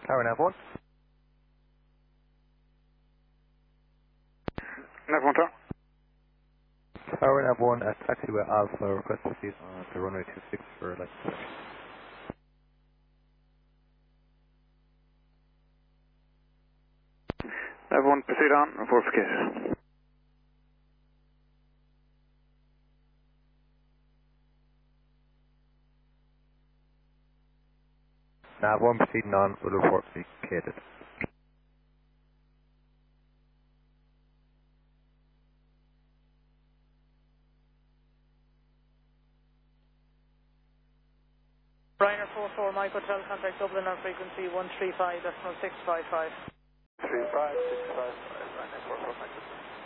Tower nav 1. Nav 1 Tower. Tower nav 1 at taxiway Alpha, request to proceed on to runway 26 for light selection. Nav 1, proceed on, report for case. Nav 1 proceeding on, will report vacated. Ryanair 44, Mike Hotel, contact Dublin on frequency 135.655. 35, 655, Ryanair 44, Mike.